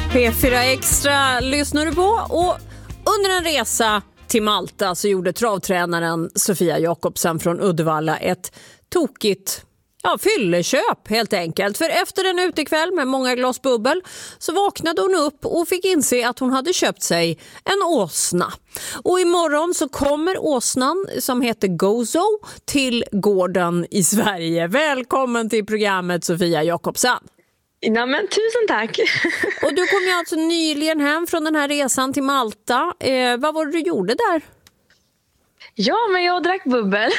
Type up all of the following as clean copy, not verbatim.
P4 Extra lyssnar du på, och under en resa till Malta så gjorde travtränaren Sofia Jakobsen från Uddevalla ett tokigt fylleköp helt enkelt. För efter en utekväll med många glas bubbel så vaknade hon upp och fick inse att hon hade köpt sig en åsna. Och imorgon så kommer åsnan som heter Gozo till gården i Sverige. Välkommen till programmet, Sofia Jakobsen. Ja, men tusen tack. Och du kom ju alltså nyligen hem från den här resan till Malta. Vad var det du gjorde där? Ja, men jag drack bubbel.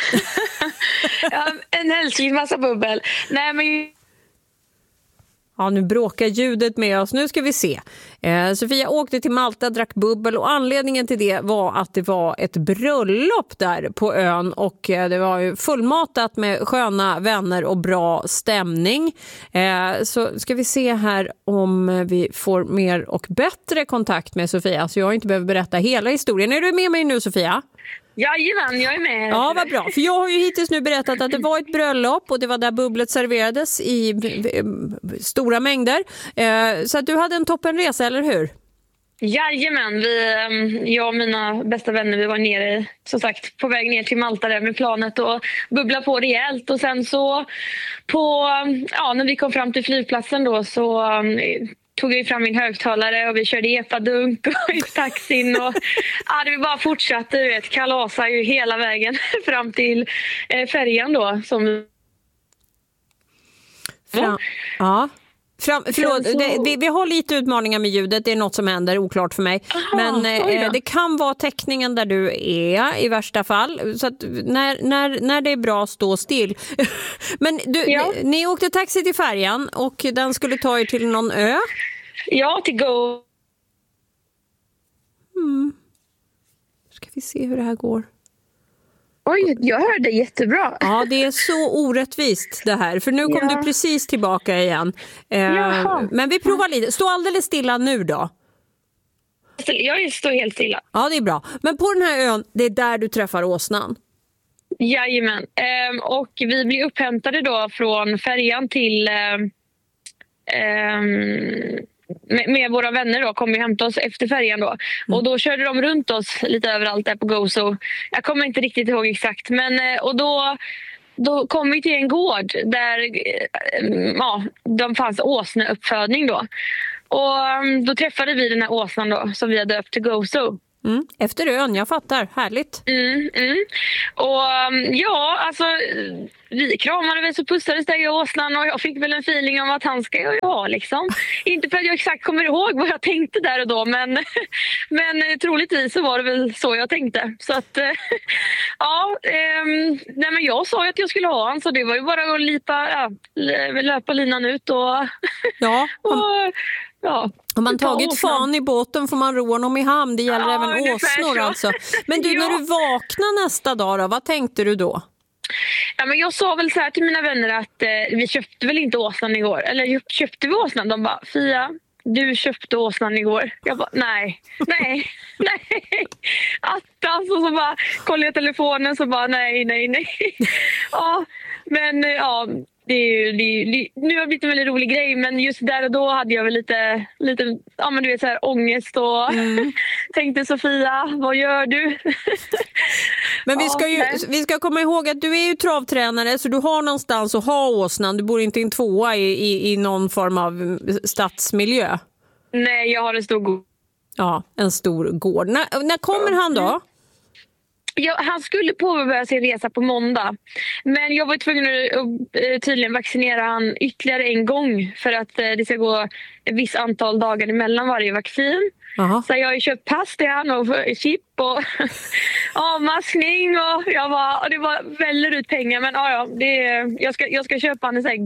En hälslig massa bubbel. Nej, men... Ja, nu bråkar ljudet med oss. Nu ska vi se. Sofia åkte till Malta, drack bubbel, och anledningen till det var att det var ett bröllop där på ön, och det var ju fullmatat med sköna vänner och bra stämning. Så ska vi se här om vi får mer och bättre kontakt med Sofia, så jag inte behöver berätta hela historien. Är du med mig nu, Sofia? Jajamän, jag är med. Ja, vad bra. För jag har ju hittills nu berättat att det var ett bröllop och det var där bubblet serverades i stora mängder. Så att du hade en toppenresa, eller hur? Jajamän, jag och mina bästa vänner, vi var nere, som sagt, på väg ner till Malta där med planet och bubbla på rejält. Och sen så när vi kom fram till flygplatsen då så tog jag fram min högtalare och vi körde epadunk och i taxin och det bara fortsatte, kalasa ju hela vägen fram till färjan då som... Vi har lite utmaningar med ljudet, det är något som händer, oklart för mig. Men det kan vara täckningen där du är i värsta fall. Så att när det är bra, stå still. Men ni åkte taxi till färjan och den skulle ta er till någon ö? Ja, till Go. Ska vi se hur det här går. Oj, jag hörde jättebra. Ja, det är så orättvist det här. För nu kom du precis tillbaka igen. Men vi provar lite. Stå alldeles stilla nu då. Jag står helt stilla. Ja, det är bra. Men på den här ön, det är där du träffar åsnan. Jajamän. Och vi blir upphämtade då från färjan till... med våra vänner då, kom vi hämta oss efter färjan då. Och då körde de runt oss lite överallt där på Gozo. Jag kommer inte riktigt ihåg exakt, men och då kom vi till en gård där de fanns åsneuppfödning då. Och då träffade vi den här åsnan då som vi hade döpt till Gozo. Efter ön, jag fattar. Härligt. Och alltså vi kramade väl, så pussades där jag åsnan och jag fick väl en feeling om att han ska jag ha liksom. Inte för att jag exakt kommer ihåg vad jag tänkte där och då, men troligtvis så var det väl så jag tänkte. Så att nej, men jag sa ju att jag skulle ha han, så det var ju bara att löpa linan ut och om man tagit fan i båten får man ro honom i hamn. Det gäller även åsnor alltså. Men du, när du vaknar nästa dag då, vad tänkte du då? Ja, men jag sa väl så här till mina vänner att vi köpte väl inte åsnan igår. Eller köpte vi åsnan? De bara, Fia, du köpte åsnan igår. Jag bara, nej. Attans, och så bara kollade jag telefonen så bara, nej. Ja, men det är nu har det blivit en väldigt rolig grej, men just där och då hade jag väl lite men du vet, så här ångest och tänkte, Sofia, vad gör du? Men vi ska komma ihåg att du är ju travtränare, så du har någonstans att ha åsnan. Du bor inte i en tvåa i någon form av stadsmiljö. Nej, jag har en stor gård. Ja, en stor gård. När kommer han då? Ja, han skulle påbörja sin resa på måndag. Men jag var tvungen att tydligen vaccinera han ytterligare en gång för att det ska gå ett visst antal dagar emellan varje vaccin. Aha. Så jag har ju köpt pass till han och chip och avmaskning och det var väldigt ut pengar, men jag ska köpa han en sån här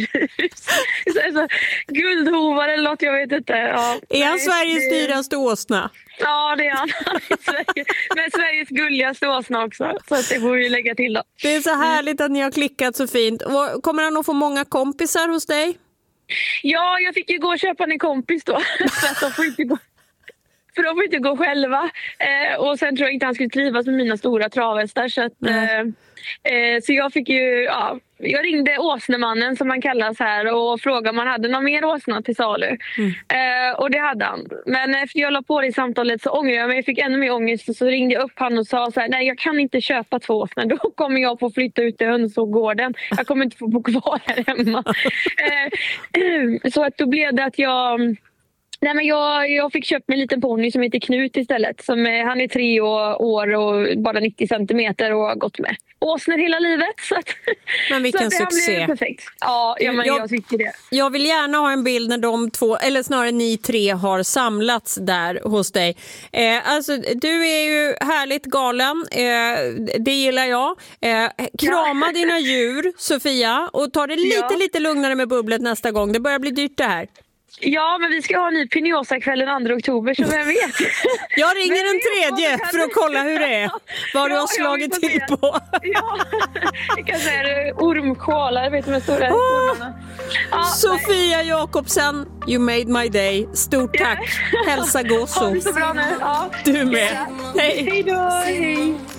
guldhovar eller något, jag vet inte. Är han Sveriges dyraste åsna? Ja, det är han. Men Sveriges gulligaste åsna också, så att det får vi lägga till då. Det är så härligt att ni har klickat så fint. Och kommer han att få många kompisar hos dig? Ja, jag fick ju gå och köpa en kompis då. Så att de får inte gå. För de får inte gå själva. Och sen tror jag inte han skulle trivas med mina stora travhästar. Så jag fick ju, jag ringde åsnemannen som man kallas här och frågade om han hade någon mer åsna till salu. Och det hade han. Men efter jag la på det i samtalet så ångrade jag mig. Jag fick ännu mer ångest och så ringde jag upp han och sa så här: nej, jag kan inte köpa 2 åsnor. Då kommer jag få flytta ut till hönsgården. Jag kommer inte få bo kvar här hemma. Så att då blev det att jag fick köpa mig en liten ponny som heter Knut istället. Han är 3 år och bara 90 centimeter och har gått med åsnor hela livet. Men vilken så succé. Blev perfekt. Ja, men jag tycker det. Jag vill gärna ha en bild när de 2, eller snarare ni 3 har samlats där hos dig. Alltså, du är ju härligt galen. Det gillar jag. Krama dina djur, Sofia, och ta det lite lugnare med bubblet nästa gång. Det börjar bli dyrt det här. Ja, men vi ska ha en ny Pinoza-kvällen 2 oktober, så vem vet. Jag ringer en 3 för att kolla hur det är. Vad du har slagit till på. Ja, jag kan säga ormkoalar, vet du med stora ormarna. Sofia Jakobsen, you made my day. Stort tack. Hälsa Gosso. Ha det så bra nu. Ja. Du med. Hej. Hej då. Hej.